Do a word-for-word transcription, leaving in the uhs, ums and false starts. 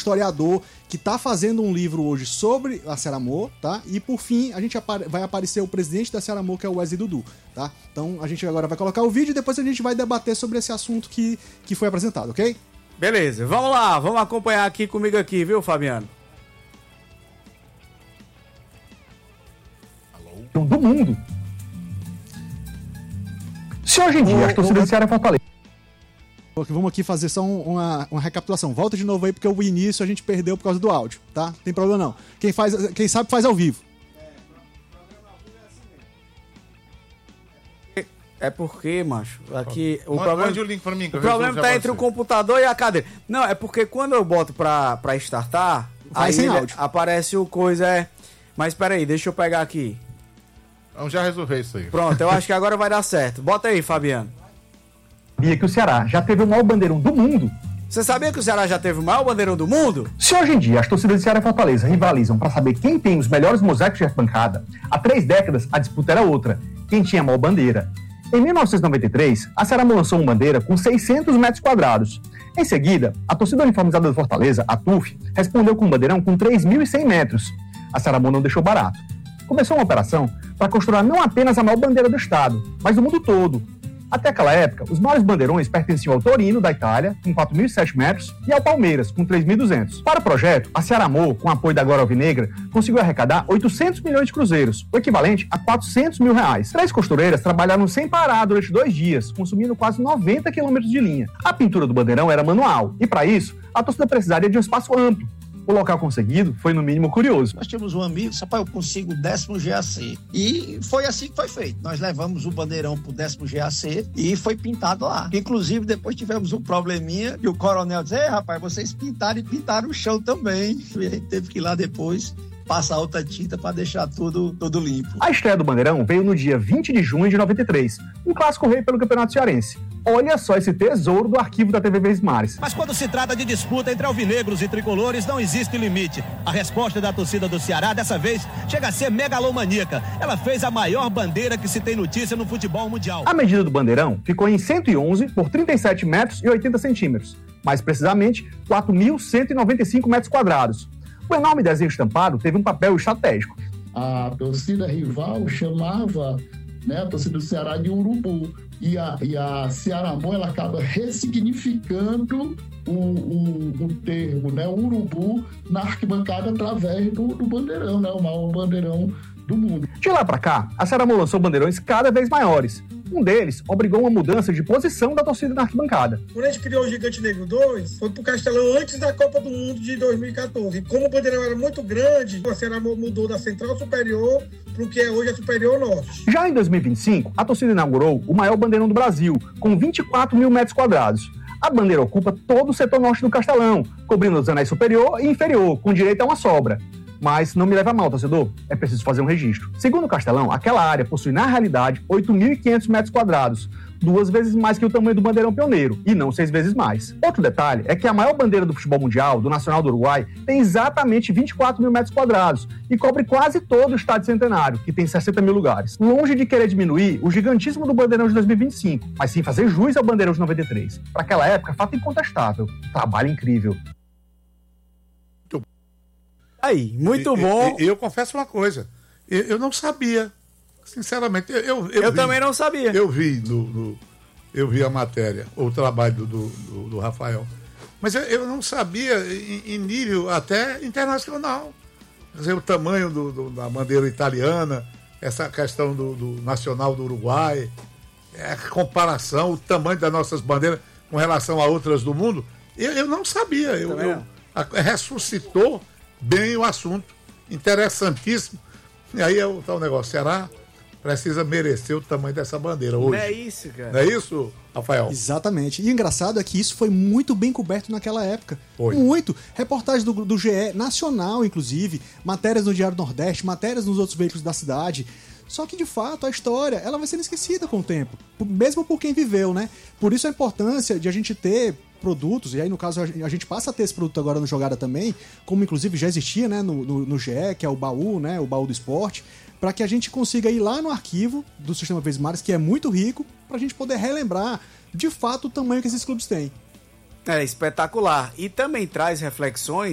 historiador que tá fazendo um livro hoje sobre a Ceramô, tá? E por fim, a gente apare- vai aparecer o presidente da Ceramô, que é o Wesley Dudu, tá? Então a gente agora vai colocar o vídeo e depois a gente vai debater sobre esse assunto que, que foi apresentado, ok? Beleza, vamos lá, vamos acompanhar aqui comigo aqui, viu, Fabiano? Do mundo. Se hoje em dia Ô, as torcidas ô, do Ceará e Fortaleza... Vamos aqui fazer só um- uma, uma recapitulação. Volta de novo aí, porque o início a gente perdeu por causa do áudio, tá? Não tem problema não. Quem, faz, quem sabe faz ao vivo. É porque, macho, aqui o Mande- problema, mande o link pra mim, que o eu problema resolvo tá já entre o você. computador e a cadeira. Não, é porque quando eu boto pra, pra startar, Vai aí sem ele- áudio. aparece o coisa, é... Mas peraí, deixa eu pegar aqui. Vamos já resolver isso aí. Pronto, eu acho que agora vai dar certo. Bota aí, Fabiano. Sabia que o Ceará já teve o maior bandeirão do mundo? Você sabia que o Ceará já teve o maior bandeirão do mundo? Se hoje em dia as torcidas de Ceará e Fortaleza rivalizam para saber quem tem os melhores mosaicos de arquibancada, há três décadas a disputa era outra: quem tinha a maior bandeira. Em mil novecentos e noventa e três, a Ceramô lançou uma bandeira com seiscentos metros quadrados. Em seguida, a torcida uniformizada do Fortaleza, a T U F, respondeu com um bandeirão com três mil e cem metros. A Ceramô não deixou barato. Começou uma operação para construir não apenas a maior bandeira do estado, mas do mundo todo. Até aquela época, os maiores bandeirões pertenciam ao Torino, da Itália, com quatro mil e sete metros, e ao Palmeiras, com três mil e duzentos. Para o projeto, a Ceramô, com apoio da Glória Alvinegra, conseguiu arrecadar oitocentos milhões de cruzeiros, o equivalente a quatrocentos mil reais. Três costureiras trabalharam sem parar durante dois dias, consumindo quase noventa quilômetros de linha. A pintura do bandeirão era manual, e para isso, a torcida precisaria de um espaço amplo. O local conseguido foi no mínimo curioso. Nós tínhamos um amigo, disse, rapaz, eu consigo o décimo G A C. E foi assim que foi feito. Nós levamos o bandeirão pro décimo G A C e foi pintado lá. Inclusive, depois tivemos um probleminha e o coronel disse, ei, rapaz, vocês pintaram e pintaram o chão também. E a gente teve que ir lá depois passar outra tinta para deixar tudo, tudo limpo. A estreia do Bandeirão veio no dia vinte de junho de noventa e três, um clássico rei pelo Campeonato Cearense. Olha só esse tesouro do arquivo da T V Verdes Mares. Mas quando se trata de disputa entre alvinegros e tricolores, não existe limite. A resposta da torcida do Ceará, dessa vez, chega a ser megalomaníaca. Ela fez a maior bandeira que se tem notícia no futebol mundial. A medida do Bandeirão ficou em cento e onze por trinta e sete metros e oitenta centímetros, mais precisamente quatro mil cento e noventa e cinco metros quadrados. O enorme desenho estampado teve um papel estratégico. A torcida rival chamava, né, a torcida do Ceará de urubu. E a, e a Cearamô, ela acaba ressignificando o, o, o termo, né, urubu, na arquibancada através do, do bandeirão, né, o maior bandeirão do mundo. De lá para cá, a Cearamô lançou bandeirões cada vez maiores. Um deles obrigou uma mudança de posição da torcida na arquibancada. Quando a gente criou o Gigante Negro dois, foi pro Castelão antes da Copa do Mundo de dois mil e catorze. E como o bandeirão era muito grande, a Cearamô mudou da Central Superior pro que é hoje a Superior Norte. Já em dois mil e vinte e cinco, a torcida inaugurou o maior bandeirão do Brasil, com vinte e quatro mil metros quadrados. A bandeira ocupa todo o setor norte do Castelão, cobrindo os anéis superior e inferior, com direito a uma sobra. Mas não me leva a mal, torcedor, é preciso fazer um registro. Segundo o Castelão, aquela área possui, na realidade, oito mil e quinhentos metros quadrados, duas vezes mais que o tamanho do bandeirão pioneiro, e não seis vezes mais. Outro detalhe é que a maior bandeira do futebol mundial, do Nacional do Uruguai, tem exatamente vinte e quatro mil metros quadrados e cobre quase todo o estádio Centenário, que tem sessenta mil lugares. Longe de querer diminuir o gigantismo do bandeirão de dois mil e vinte e cinco, mas sim fazer jus ao bandeirão de noventa e três. Para aquela época, fato incontestável, trabalho incrível. Aí, muito E- bom. E, e eu confesso uma coisa, eu, eu não sabia, sinceramente. Eu, eu, Eu vi- também não sabia. Eu vi no, no- eu vi a matéria, o trabalho do, do, do- do Rafael, mas eu, eu não sabia em, em nível até internacional. Quer dizer, o tamanho do, do- da bandeira italiana, essa questão do, do nacional do Uruguai, a comparação, o tamanho das nossas bandeiras com relação a outras do mundo, eu, eu não sabia. Eu, Também eu- não. a- ressuscitou bem o assunto, interessantíssimo. E aí é o tal negócio, será? Precisa merecer o tamanho dessa bandeira hoje. Não é isso, cara. Não é isso, Rafael? Exatamente. E o engraçado é que isso foi muito bem coberto naquela época. Foi. Muito. Reportagens do, do G E, nacional, inclusive, matérias no Diário Nordeste, matérias nos outros veículos da cidade. Só que, de fato, a história ela vai sendo esquecida com o tempo. Mesmo por quem viveu, né? Por isso a importância de a gente ter produtos, e aí no caso a gente passa a ter esse produto agora no Jogada também, como inclusive já existia, né, no, no, no G E, que é o baú, né, o baú do esporte, para que a gente consiga ir lá no arquivo do Sistema Verdes Mares, que é muito rico, para a gente poder relembrar de fato o tamanho que esses clubes têm. É espetacular. E também traz reflexões